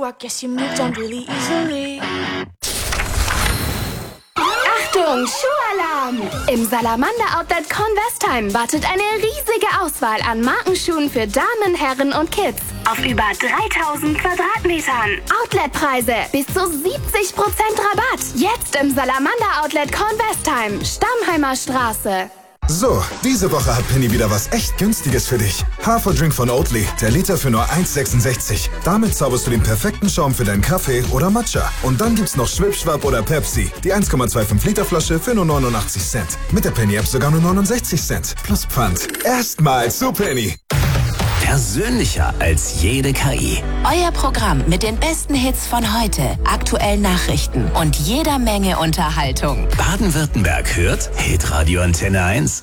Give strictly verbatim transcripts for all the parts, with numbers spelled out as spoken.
rock, yes, you moved on really easily. Achtung, Schuhalarm! Im Salamander Outlet Convestheim wartet eine riesige Auswahl an Markenschuhen für Damen, Herren und Kids. Auf über dreitausend Quadratmetern. Outletpreise bis zu siebzig Prozent Rabatt. Jetzt im Salamander Outlet Convestheim, Stammheimer Straße. So, diese Woche hat Penny wieder was echt Günstiges für dich. Haferdrink von Oatly, der Liter für nur eins sechsundsechzig. Damit zauberst du den perfekten Schaum für deinen Kaffee oder Matcha. Und dann gibt's noch Schwipschwapp oder Pepsi, die eins Komma fünfundzwanzig Liter Flasche für nur neunundachtzig Cent. Mit der Penny-App sogar nur neunundsechzig Cent. Plus Pfand. Erstmal zu Penny. Persönlicher als jede K I. Euer Programm mit den besten Hits von heute, aktuellen Nachrichten und jeder Menge Unterhaltung. Baden-Württemberg hört Hitradio Antenne eins.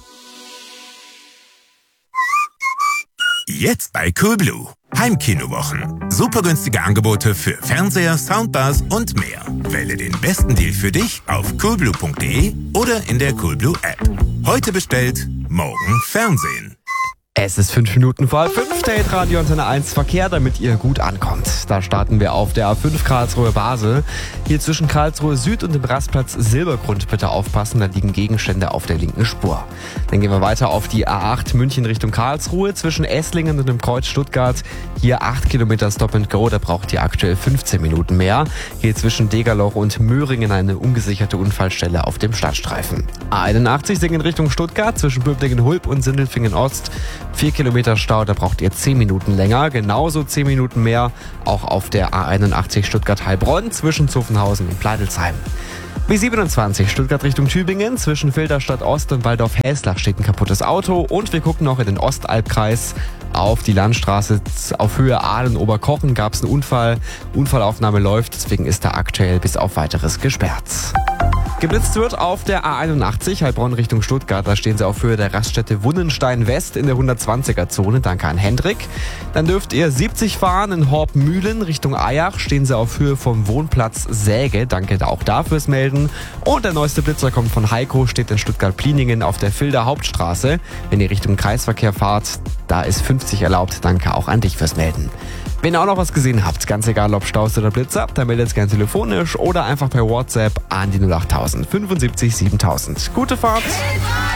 Jetzt bei Coolblue. Heimkinowochen. Super günstige Angebote für Fernseher, Soundbars und mehr. Wähle den besten Deal für dich auf coolblue punkt de oder in der Coolblue App. Heute bestellt, morgen Fernsehen. Es ist fünf Minuten vor halb fünf, der Hitradio Antenne eins Verkehr, damit ihr gut ankommt. Da starten wir auf der A fünf Karlsruhe Basel. Hier zwischen Karlsruhe Süd und dem Rastplatz Silbergrund bitte aufpassen, da liegen Gegenstände auf der linken Spur. Dann gehen wir weiter auf die A acht München Richtung Karlsruhe zwischen Esslingen und dem Kreuz Stuttgart. Hier acht Kilometer Stop and Go, da braucht ihr aktuell fünfzehn Minuten mehr. Hier zwischen Degerloch und Möhringen eine ungesicherte Unfallstelle auf dem Stadtstreifen. A einundachtzig Singen Richtung Stuttgart zwischen Böblingen-Hulb und Sindelfingen Ost. Vier Kilometer Stau, da braucht ihr zehn Minuten länger. Genauso zehn Minuten mehr auch auf der A einundachtzig Stuttgart-Heilbronn zwischen Zuffenhausen und Pleidelsheim. B siebenundzwanzig Stuttgart Richtung Tübingen. Zwischen Filderstadt Ost und Waldorf-Häslach steht ein kaputtes Auto. Und wir gucken noch in den Ostalbkreis auf die Landstraße. Auf Höhe Aalen-Oberkochen gab es einen Unfall. Unfallaufnahme läuft, deswegen ist da aktuell bis auf weiteres gesperrt. Geblitzt wird auf der A einundachtzig Heilbronn Richtung Stuttgart. Da stehen sie auf Höhe der Raststätte Wunnenstein West in der hundertzwanziger Zone. Danke an Hendrik. Dann dürft ihr siebzig fahren in Horb-Mühlen Richtung Eyach. Stehen sie auf Höhe vom Wohnplatz Säge. Danke auch dafür fürs Melden. Und der neueste Blitzer kommt von Heiko, steht in Stuttgart-Pliningen auf der Filder Hauptstraße. Wenn ihr Richtung Kreisverkehr fahrt, da ist fünfzig erlaubt. Danke auch an dich fürs Melden. Wenn ihr auch noch was gesehen habt, ganz egal ob Staus oder Blitzer, dann meldet es gerne telefonisch oder einfach per WhatsApp an die null achttausend fünfundsiebzig siebentausend. Gute Fahrt!